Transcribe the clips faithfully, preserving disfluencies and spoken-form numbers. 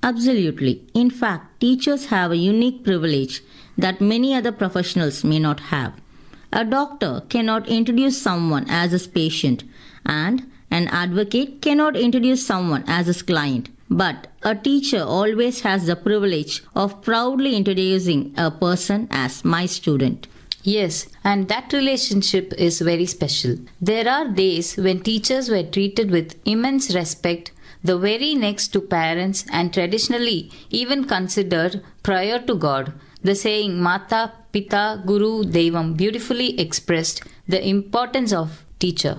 Absolutely. In fact, teachers have a unique privilege that many other professionals may not have. A doctor cannot introduce someone as his patient, and an advocate cannot introduce someone as his client. But a teacher always has the privilege of proudly introducing a person as my student. Yes, and that relationship is very special. There are days when teachers were treated with immense respect, the very next to parents, and traditionally even considered prior to God. The saying Mata, Pita, Guru, Devam beautifully expressed the importance of teacher.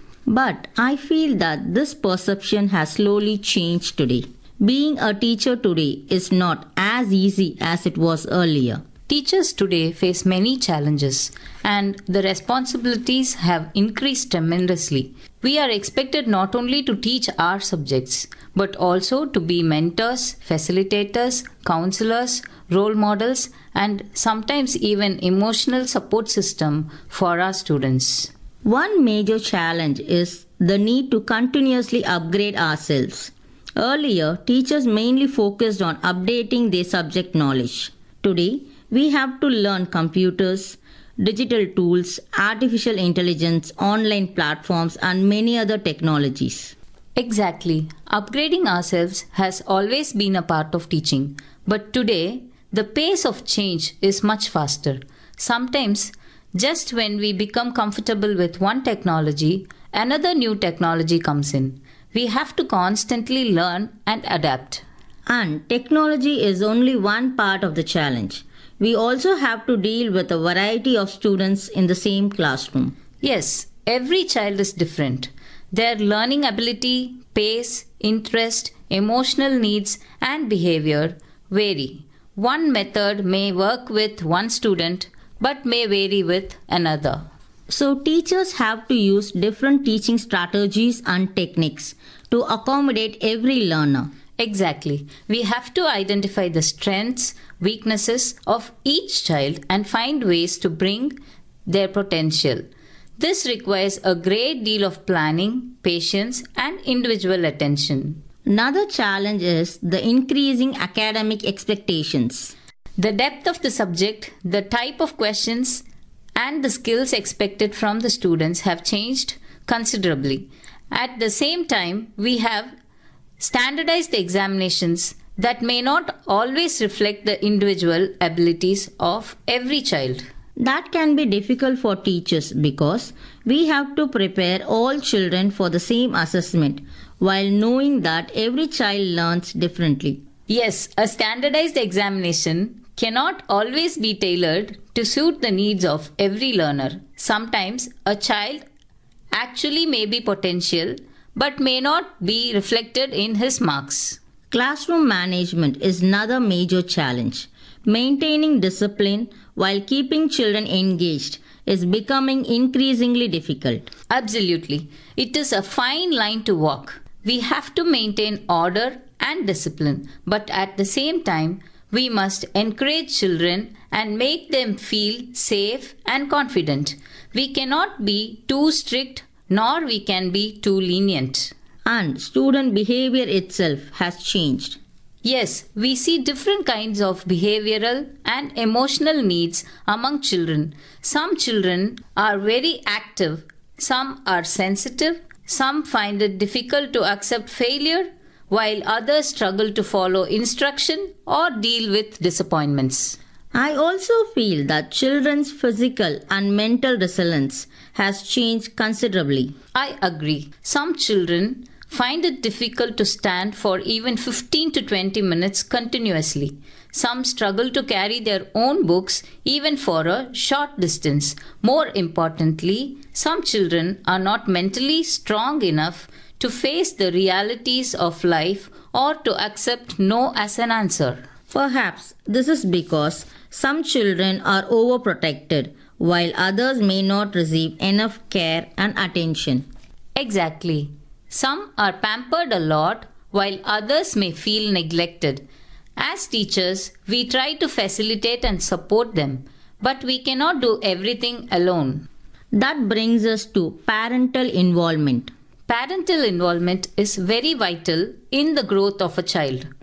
But I feel that this perception has slowly changed today. Being a teacher today is not as easy as it was earlier. Teachers today face many challenges and the responsibilities have increased tremendously. We are expected not only to teach our subjects but also to be mentors, facilitators, counselors, role models, and sometimes even emotional support system for our students. One major challenge is the need to continuously upgrade ourselves. Earlier, teachers mainly focused on updating their subject knowledge. Today, we have to learn computers, digital tools, artificial intelligence, online platforms, and many other technologies. Exactly. Upgrading ourselves has always been a part of teaching, but today the pace of change is much faster. Sometimes, just when we become comfortable with one technology, another new technology comes in. We have to constantly learn and adapt. And technology is only one part of the challenge. We also have to deal with a variety of students in the same classroom. Yes, every child is different. Their learning ability, pace, interest, emotional needs, and behavior vary. One method may work with one student but may vary with another. So, teachers have to use different teaching strategies and techniques to accommodate every learner. Exactly. We have to identify the strengths, weaknesses of each child and find ways to bring their potential. This requires a great deal of planning, patience, and individual attention. Another challenge is the increasing academic expectations. The depth of the subject, the type of questions, and the skills expected from the students have changed considerably. At the same time, we have standardized examinations that may not always reflect the individual abilities of every child. That can be difficult for teachers because we have to prepare all children for the same assessment while knowing that every child learns differently. Yes, a standardized examination cannot always be tailored to suit the needs of every learner. Sometimes a child actually may be potential but may not be reflected in his marks. Classroom management is another major challenge. Maintaining discipline while keeping children engaged is becoming increasingly difficult. Absolutely. It is a fine line to walk. We have to maintain order and discipline, but at the same time, we must encourage children and make them feel safe and confident. We cannot be too strict nor we can be too lenient. And student behavior itself has changed. Yes, we see different kinds of behavioral and emotional needs among children. Some children are very active, some are sensitive, some find it difficult to accept failure, while others struggle to follow instruction or deal with disappointments. I also feel that children's physical and mental resilience has changed considerably. I agree. Some children find it difficult to stand for even fifteen to twenty minutes continuously. Some struggle to carry their own books even for a short distance. More importantly, some children are not mentally strong enough to face the realities of life or to accept no as an answer. Perhaps this is because some children are overprotected while others may not receive enough care and attention. Exactly. Some are pampered a lot while others may feel neglected. As teachers, we try to facilitate and support them, but we cannot do everything alone. That brings us to parental involvement. Parental involvement is very vital in the growth of a child.